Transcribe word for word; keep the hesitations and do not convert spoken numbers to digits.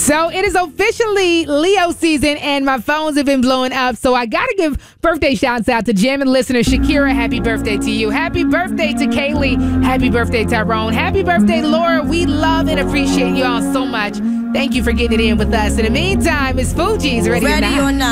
So it is officially Leo season, and my phones have been blowing up. So I got to give birthday shouts out to Jammin' listener Shakira. Happy birthday to you. Happy birthday to Kaylee. Happy birthday, Tyrone. Happy birthday, Laura. We love and appreciate you all so much. Thank you for getting it in with us. In the meantime, it's Fuji's Ready, Ready or Not. or Not.